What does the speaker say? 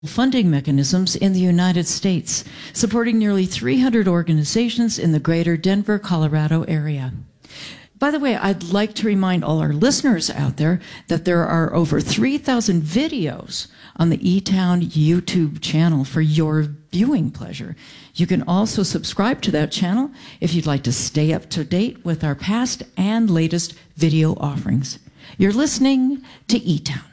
funding mechanisms in the United States, supporting nearly 300 organizations in the greater Denver, Colorado area. By the way, I'd like to remind all our listeners out there that there are over 3,000 videos on the eTown YouTube channel for your viewing pleasure. You can also subscribe to that channel if you'd like to stay up to date with our past and latest video offerings. You're listening to eTown.